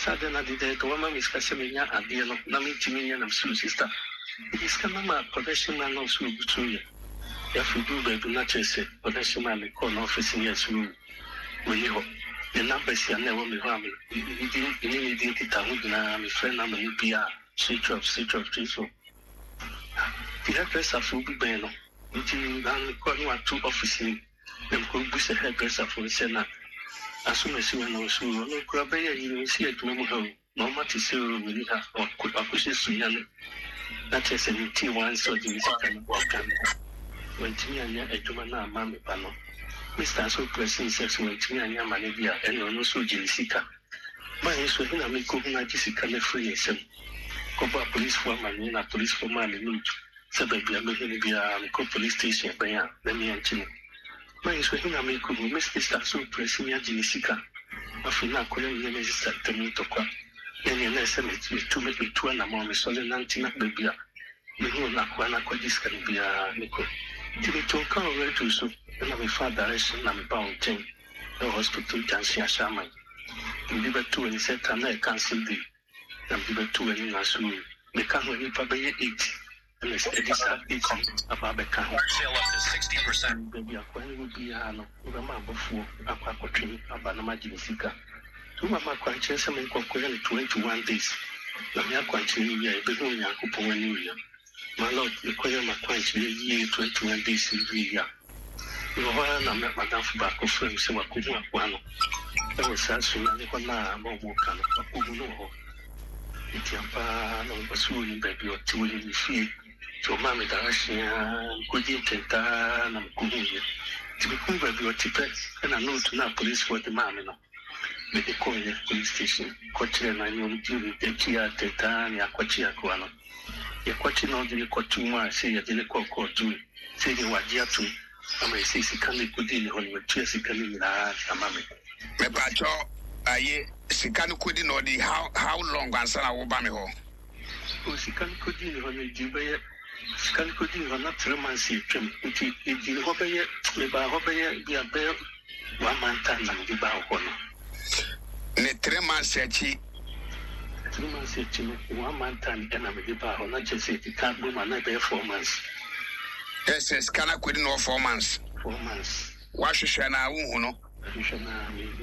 Saturday na the woman is Casamina at the end of Namitinia and Sue sister. It is Kanama, possession man of Sue Butuya. If you do baby not say, possession man, the corner office in yes room. We hope the numbers here never be harmed. You didn't get a wood now, my friend, I'm a UPR, switch off, so. The hairdresser will be banner, which you ran corner 2 offices. Them could be a hairdresser for the Senate. As soon as you know, so no crabbeya, you see it no more. No matter so we have or could accusation to Yan. That is a T1 so the second welcome. When Tinia a Jumana Mammy Pano. Mr. So pressing sex when Tinia Manabia and also Jessica. My is within a make Jessica free and Copa police foreman in a police foreman in Sababia Mahibia, police station by Lemmy and Chino. My is within a make Mr. So pressing Jessica. Afina couldn't register to me to come. And in SMS to make me 2 and a moment so the 19 baby. You know, Nakwana Kodis can be a Nico. Jimmy took away to so, and I'm a father direction and bound 10. The hospital Jansia Shaman. You live at 2 and he said, I cancel thee. And give it 2 and in a soon. They can't really probably 8. And it's Edisa 8 about the car. Sale up to 60%. Baby, a coin will be a man before a quackotry about the Majisica. 2 of my quanches and incorporated 21 days. Lamia quantity, a big one, Yakupo and New Year. My lord, the coin my quantity, year 21 days in the year. You know, I met Madame Fabako friends, so I couldn't have one. That was as soon as I now more kind of Kuno. It's a pan of a swooning baby or 2 in the field. So, Mammy Darashia, good intent, and Kuno. To be cool baby or tippet, and I know to now police for the mammy. With the Korea police station, Coaching and I know you the Kia Tetania, Coachia Kuano. You're watching all the Kotuma, say a Deleco Kotu, saying what Yatu, I may say, Sikani Kudin on your chest, Sikani, Amami. Mepacho, aye, Sikani Kudin or the how long answer I will bami ho. Oh, Sikani Kudin on the Jibay, Sikani Kudin on not 3 months, it did Hobay, maybe Hobay, be a bear, 1 month and the Bao. Ne 3 months sechi 3 months sechi 1 month and I'm a bar on not just say it can't move and I bear 4 months. Yes, can I quit no 4 months? 4 months. What should I know?